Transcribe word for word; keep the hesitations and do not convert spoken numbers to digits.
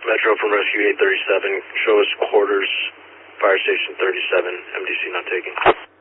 Metro from Rescue eight thirty-seven, show us quarters, fire station thirty-seven, M D C not taking.